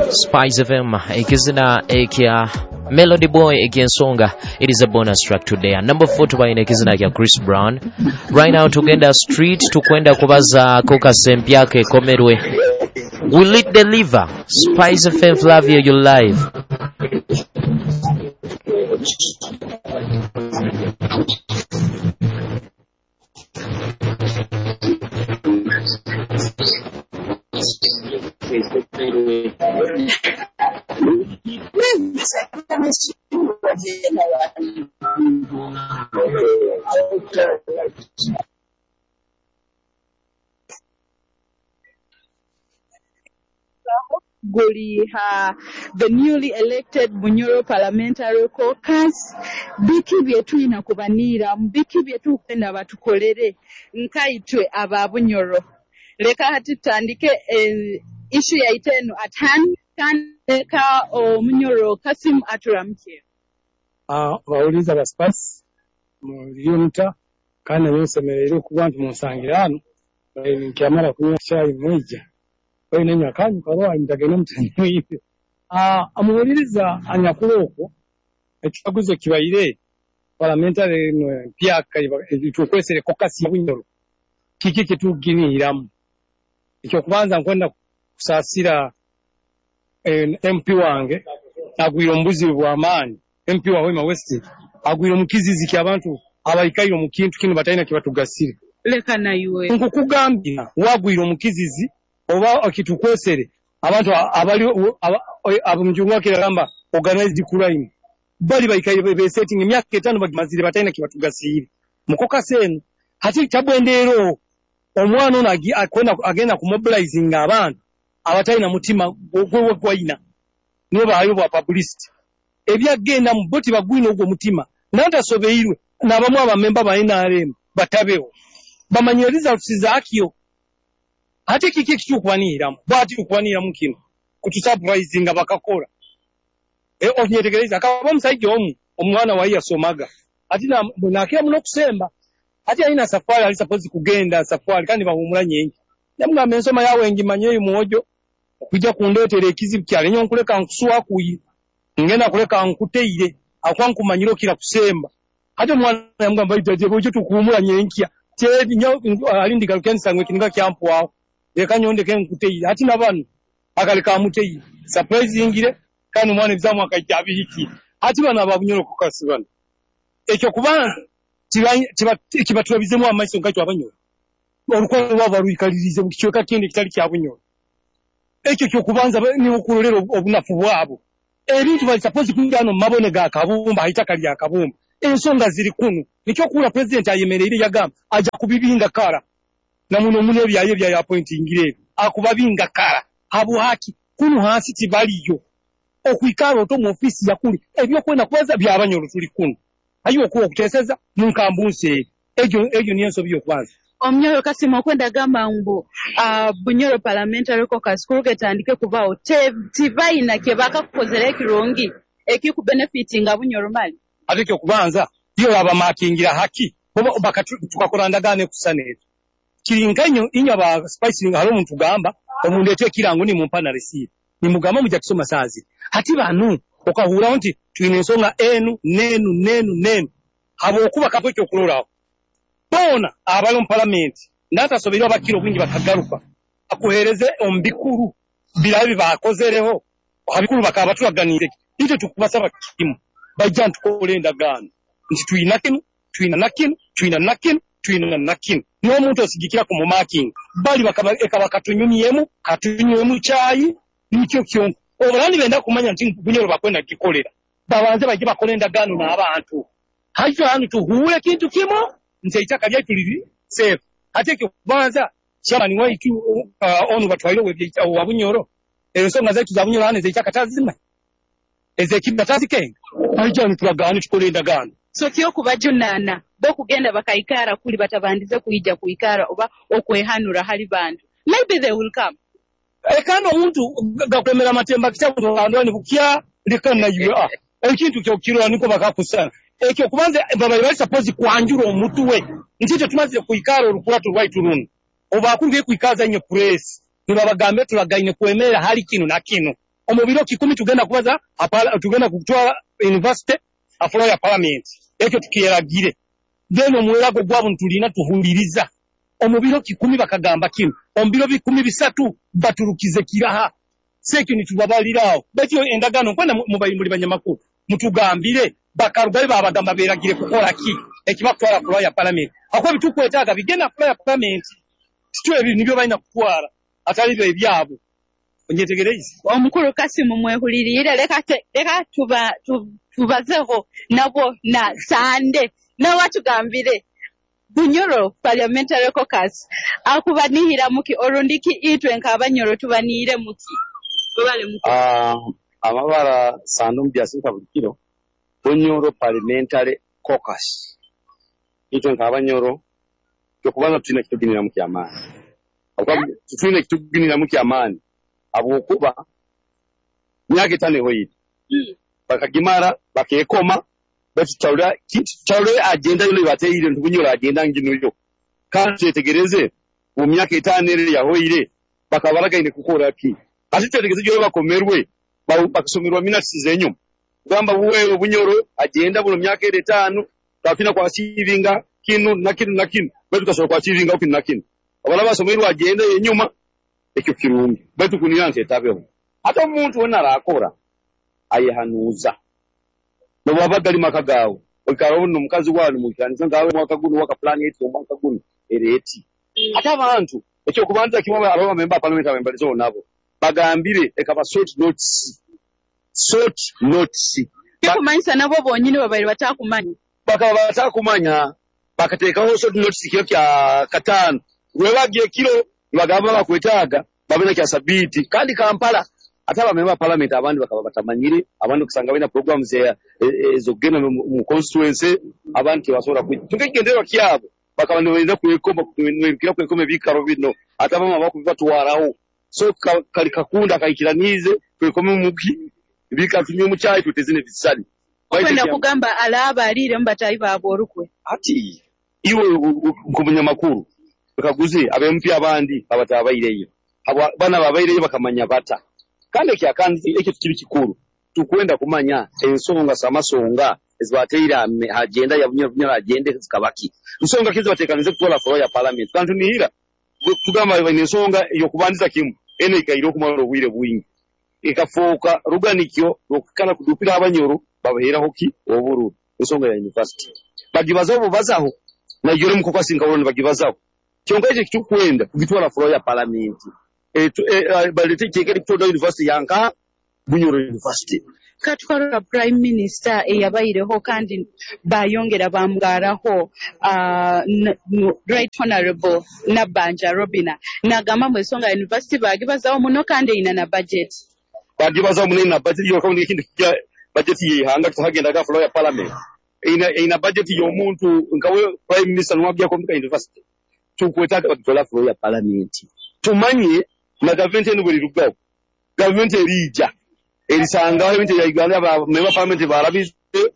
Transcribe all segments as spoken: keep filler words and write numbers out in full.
Spice F M ikizina ekya Melody Boy ekyensonga. It is a bonus track today. Number four tuba ine ikizina kya Chris Brown. Right now tugenda street tukwenda kubaza koka sempyake komerwe. Will it deliver? Spice F M Flavia you live. Goliha, the newly elected Bunyoro Parliamentary Caucus, biki byetu inakubanira, biki byetu kwenda batukolere, nkaitwe aba Bunyoro. Leka hati tandike eh, issue ya itenu at hand, kandeka o Munyoro Kasim aturamkie. Ah, bauliza baspas, mliyonta, kana yose melero kubantu musangirano, nkiamara kunywa chai moja. Kwa hiyo nenya kanyu karoa ndagena mtenyo hivi. Ah, amuuliriza anyakuloko ekibaguzo kibaire parliamentary no pia tukwesere kokasi ya Bunyoro. Kiki kituginiiramu. Ekyo kubanza nkwenda kusasira eh, M P wange agwiro mbuzi bw'amaani M P wa Hoima West agwiro mukizizi ky'abantu abayikayo mu kintu kino batayina kibatugasire. Leka na yuwe. Nkukugambira wagwiro mukizizi oba okitukwesere abantu abali abumjungwa kiragamba organized crime bali bayikaye be setting emyaka etano bagimazire batayina kibatugasire mukoka senu hati tabwendero omwana ono akwenda agenda ku mobilizing abantu abatayina mutima gwe gwayina nibo bayo bwa publicity ebyagenda mu boti bagwina ogwo mutima nanta sobeirwe nabamu abamemba ba N R M batabeho bamanye results zakiyo hati kiki kitukwanira bati ukwanira mukino kutusurprising abakakora e onyetegereza akaba musajja omu omwana wa yasomaga ati na nakira muno kusemba ati aina safari ali suppose kugenda safari kandi bahumura nyengi namugamba ensoma yawe ngimanye muojo kujja kundetera ekizibu kyale nyo nkuleka nkusuwa kuyi ngenda kuleka nkuteire akwankumanyiro kira kusemba ati omwana yamugamba itaje bojo tukumura nyenkya tedi nyo alindi galukensa ngwe kininga kyampu wao ekanyonde kenkuteire ati nabanu akaleka amuteire surprise ingire kandi mwana ebizamu akajabiki ati bana ababunyoro kukasibana ekyo kubana kibatubizemu amaiso ngakyo abanyoro olukwalo baba luikalirize bukichoka kindi kitali kya bunyoro ekyo kyo kubanza ni okulolero obunafu bwabo ebintu bali suppose kujano mabone ga kabumba haitaka lya kabumba ensonga ziri kunu nikyo kula president ayemerere yagamba aja kubibinga kara na muno muno byaye bya appointing ngire akubabinga kara abo haki kunu hasi tibaliyo okuikaro oto mu office yakuli ebyo kwenda kwaza byabanyoro tuli kunu ayo ko okuteseza munkambunse ejo ejo niyenso byo kwanza Omnyoro Kasimo kwenda gamba mbu uh, Bunyoro Parliamentary Caucus kurugetandike kubao tivaina kebaka kukozera ekirongi ekiku benefiting Bunyoro mali ateke kubanza iyo aba makingira haki boba bakatuka ndagane kusaneza kiringanyo inya ba spicing halo muntu gamba omundete kirango ni mumpana receive ni mugamba mujja kusoma sazi hati banu okahura nti twine ensonga enu nenu nenu nenu abo okuba kapo kyo kulolawo bona abali mu parliament ndata soberwa bakiro bingi bakagaruka akuhereze ombikuru birabi bakozereho abikuru bakaba tulaganire ite tukubasaba kimu bajja ntukolenda gano nti twina kinu twina nakinu twina nakinu twina nakinu no muntu osigikira ku mu marking bali bakaba ekaba katunyumyemu katunyumyemu chai nikyo kyo obalani benda kumanya nti Bunyoro bakwenda kikolera babanze baje bakolenda gano na abantu hajo hanu tuhuwe kintu kimo nze itaka lya tuliri safe ateke kubanza chama ni waitu uh, onu batwairo webye wa Bunyoro ensonga zaitu za Bunyoro hane zeitaka tazima ezekibba tazike hajo ni tulagana tukolenda gano so kyo kubajunana bo kugenda bakaikara kuli batabandize kuija kuikara oba okwehanura hali bantu maybe they will come ekano omuntu gakwemera matemba kitabu andwani bukya likana yuwa ekintu kyo kirwa niko bakakusana ekyo kubanza baba bali suppose kwanjura omutuwe ntite tumaze kuikara olukula tulwaitu runo oba akunge kuikaza nyo press nibabagambe tulagaine kwemera hali kino na kino omubiro kikumi tugenda kubaza apala tugenda kutwala university afula ya parliament ekyo tukiyeragire then omwelago gwabo tulina tuhuliriza omubiro kikumi bakagamba kino omubiro bikumi bisatu baturukize kiraha sekyo nitubabalirawo betyo endagano kwenda mubayimbuli banyamakuru mutugambire bakarugaye babagamba beragire kukola ki ekibatwala afula ya parliament akwa bitukwetaaga bigenda afula ya parliament kitwe ebi nibyo balina kutwala atali byo ebyabo onyetegereze omukuru Kasimu mwehulirire leka te, leka tuba tu, tubazeho nabo na sande na watugambire Bunyoro Parliamentary Caucus akubanihira muki orundiki itwe nkabanyoro tubanire muki tubale muki ah amabara sandum byasika bukiro Bunyoro Parliamentary Caucus itwe nkabanyoro cyo kubana tuna kituginira muki amani akwa tuna kituginira muki amani abokuba myaka itane hoyiti mm. bakagimara bakekoma batutawula kitawula agenda yule bateyire ntubunyora agenda ngino kandi tegereze mu myaka itane ere yahoyire bakabaraga ine kukora ki ati tegereze yo bakomerwe bakusomerwa minasi zenyu gamba buwe bunyoro agenda buno myaka ere tano tafina kwa chivinga kinu na kinu na kinu betu kaso kwa chivinga okinu na kinu abala basomerwa agenda yenyuma ekyo kirungi betu kuniyanse etabeho hata umuntu wona rakora ayehanuza no babagali makagawo okarono mukazi wanu mukanza ngawe mwaka guno waka plan yetu mwaka guno ereti hata abantu ekyo kubanza kimwe aba member parliament member zo nabo bagambire ekaba short notes short notes bikumanyisa nabo bonyine babali batakumanya bakaba batakumanya bakatekaho short notes kyo kya katano webagiye kilo bagamba bakwetaga babena kya sabiti kandi Kampala ataba member parliament abandi bakaba batamanyire abandi kusanga bina programs ya ezogena mu constituency abandi basobola tukigendera kyabo bakaba ndoenda kwekoma kwekira kwekoma bikaro bino ataba mama bakubatwaraho so kali kakunda kaikiranize kwekoma muki bikatumye mu cyayi tutezine bisali kwenda kugamba alaba alire mbatayi baborukwe ati iwe kumenya makuru bakaguze abempi abandi abatabayireyo aba bana babayireyo bakamanya bata kandi kya kandi ekyo kiri kikuru tukwenda kumanya ensonga samasonga ezibateira agenda ya bunyoro agenda zikabaki nsonga kizo batekanize kutola foro ya parliament kandi nihira kugamba bane nsonga yo kubandiza kimu ene ikairo kumaro bwire bwingi ikafoka ruganikyo okukana kudupira abanyoro babahera hoki oburu nsonga ya university bagibaza bo bazaho na yore mukoko singa bagibazaho kyonga ekyo kitukwenda kugitwala foro ya parliament eh balete kekeri kutoda university yanka Bunyoro University katukara prime minister eyabayireho kandi bayongera bamgaraho uh, right honorable Nabanja Robina nagama mu Isonga University bagibazaho muno kandi ina na budget bagibazaho muno ina budget yo kandi ikindi kya budget yihanga tuhagenda ga floor ya parliament ina ina budget yo muntu nkawe prime minister nwabya ko muka university tukwetaka batwala floor ya parliament tumanye na government eno buri rugaho government erija erisanga government ya Uganda ba member parliament barabise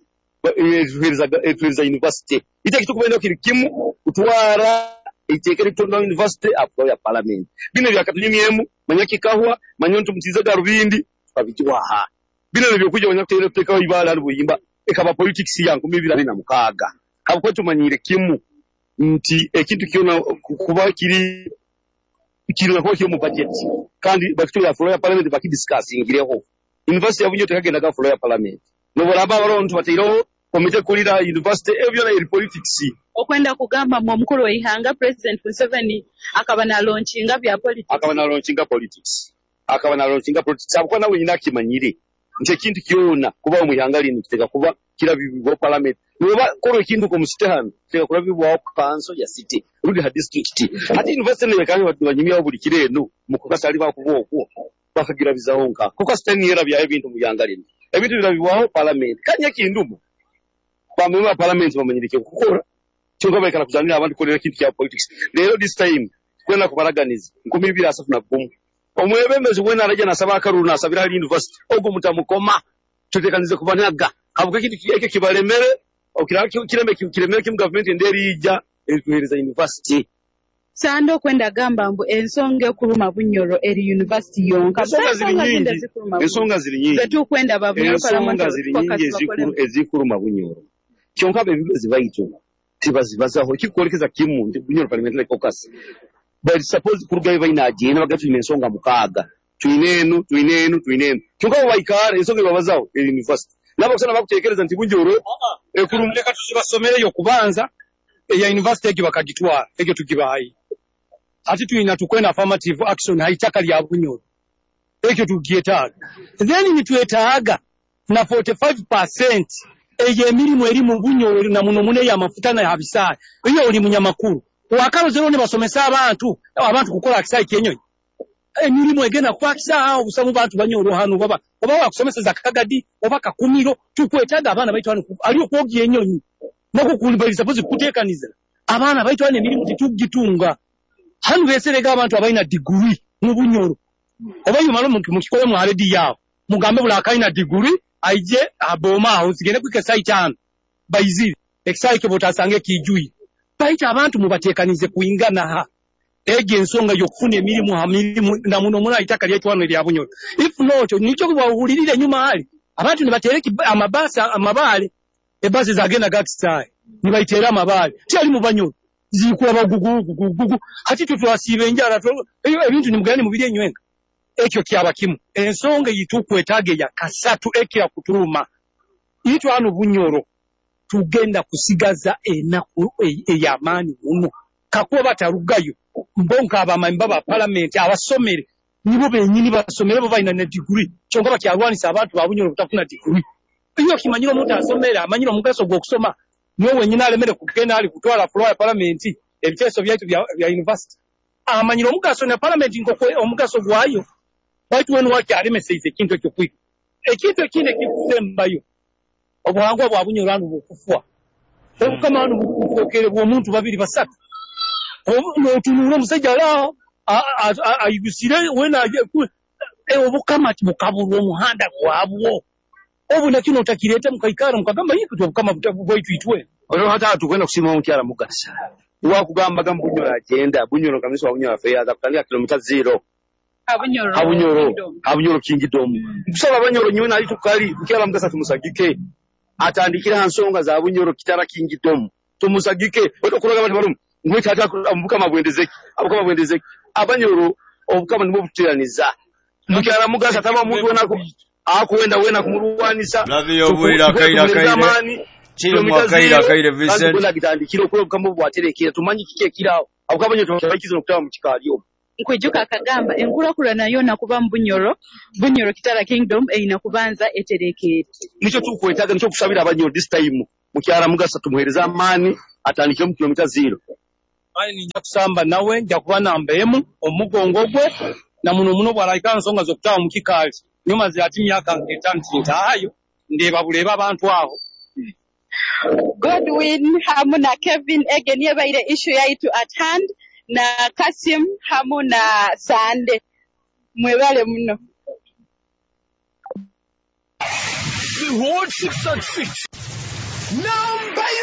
etwiriza university ite kitukubenda kirikimu kutwara itekeri tondo university afro ya parliament bino byakatunyemyemu manyaki kahwa manyonto mutiza garubindi babitwaha bino byo kujya wanyakutere teka ibala rubuyimba ekaba politics yangu mibira na mukaga abo tumanyire kimu nti ekintu kiona kuba kiri kiri na kwa mu budget kandi bakito ya floor ya parliament bakidiscussing ireho university ya Bunyoro tekagenda ga floor ya parliament no baraba baronto batiro komite kulira university ebyo na politics okwenda kugamba mu mukuru wa ihanga president Museveni akaba na launchinga bya politics akaba na launchinga politics akaba na launchinga politics abukwana we nyinaki manyire nche kintu kiona kuba mu ihanga lini kiteka kuba kila bibo parliament noba koro kintu ko musitehano teka kula bibo wa council ya city rudi ha district ati university ne kandi banyimya buri kireno mukukasali bakuboko bakagira bizahonka kuko steni era bya ebintu mu ihanga lini ebintu birabiwaho parliament kanya kindumo bamwe parliament bamanyirike gukora cyangwa bakana kuzanira abandi korera kintu cya politics rero this time kwenda kubaraganiza nkumi bibiri asatu na kumwe omwebembezi wena araje nasaba akaruna asabira ali university ogo mutamukoma tutekanize kubanaga avuga kintu kike kibalemere okira kireme kiremere kim government nderi ija etuhereza university Sando kwenda gamba mbu ensonga ekuluma Bunyoro eri university yonka. Ensonga ziri nyingi. Ensonga ziri nyingi. Zetu kwenda ba Bunyoro Ensonga ziri nyingi ezikulu ezikuluma Bunyoro. Kyonka be bibazi bayito. Tibazibazaho kikolekeza kimu ndi Bunyoro parliamentary caucus. But suppose kurugaye bayina agenda bagatu ensonga mukaaga. Tuinenu, tuinenu, tuinenu. Kyonka bayikara ensonga babazaho eri university. Nabo kusana bakutekereza nti Bunyoro ekulumleka tusibasomere kubanza ya university egi bakagitwara egyo tugibahayi. Ati tuina tukwenda affirmative action haitaka lya Bunyoro. Ekyo tugietaga. Then ni tuetaga na forty-five percent eye emirimu eri mu Bunyoro na muno mune ya mafuta na habisai. Eyo oli munyamakuru. Wakalo zero ne basomesa abantu, abantu kukola akisai kenyonyi. Emirimu egena kwa kisa obusamu bantu Banyoro hano baba. Oba wakusomeseza Kagadi oba Kakumiro tukwetaga abana baitu hano ali okwogi enyonyi. Nako kulibali suppose kutekaniza. Abana baitu hano emirimu titugitunga. Hanu beserega abantu abaina degree mu Bunyoro. Oba yumalo mu kikole mu already yawo. Mugambe bula akaina degree aije aboma aho sigene kwike site ano. Bayizire. Exai ke botasange kijui. Baita abantu mubatekanize kuingana ha. Ege ensonga yokufuna emirimu hamirimu na muno muna itaka lyetu wano lya Bunyoro. If not nicho kubawulirira nyuma hali. Abantu nibatereki amabasa amabale. Ebasi zagenda gatsai. Nibaitera amabale. Kyali mu Banyoro. Zikuwa bagugu gugu hati tutwasibe njara to eyo ebintu nimugani mu biri nywenga ekyo kyaba kimu ensonga yitukwetaga ya kasatu ekya kutuluma itu hano Bunyoro tugenda kusigaza enaku eyamani muno kakuba batarugayo mbonka abamamba ba parliament abasomere nibo benyini basomere bo bayina na degree kyonga bakyalwanisa abantu ba Bunyoro butafuna degree iyo kimanyiro mutu asomera amanyiro mugaso gwo kusoma niwe nyina alemere kugenda ali kutwala floor ya parliament ebiteso byaitu bya university amanyiro mugaso na parliament ngoko omugaso gwayo baitu wenu waki alemeseize kintu ekyo kwi ekintu ekine kikusembayo obuhangwa bwa Bunyoro anu bukufwa kama anu bukufokere bwo muntu babiri basatu obu tunuro musajja la ayibusire wena e obukamati bukabulwa omuhanda gwabwo obu nakino utakireta mukaikara mukagamba yiku to kama bwaitu itwe ono hata tukwenda kusima omukyala mugasa wa kugamba gamba Bunyoro agenda Bunyoro kamisa wa Bunyoro afeya za kutandika kilomita zero Abunyoro Abunyoro Abunyoro Kingdom kusaba Abanyoro nyona ali tukali mukyala mugasa tumusagike atandikira hansonga za Bunyoro kitara Kingdom tumusagike okukuraga abantu barumu mwita ata amubuka mabwendezeki abuka mabwendezeki Abanyoro obukama ndimo butiraniza mukyala mugasa taba muntu wonako akuenda wena kumuruwanisa Lavio bulira kaira kaira chiri mwakaira kaira Vincent kula gitandikiro kulo kama bwaterekera tumanyi kike kirawo abukabanye tobakizo nokutawa mu kikaliyo nkwejuka akagamba enkulakulana nayo nakuba mu Bunyoro Bunyoro kitara Kingdom eina kubanza eterekere nicho tukwetaga nicho kusabira Abanyoro this time mukyala mugasa tumuhereza amani atandikire mu kilomita zero ayi ninja kusamba nawe nja kuba nambemu omugongo gwe na muno muno bwalaika nsonga zokutawa mu kikali nyuma zati myaka nketanu ntayo ndeba buleba abantu aho Godwin hamu na Kevin again yebaire issue yaitu at hand na Kasim hamu na Sande mwebale muno The Lord six six. Number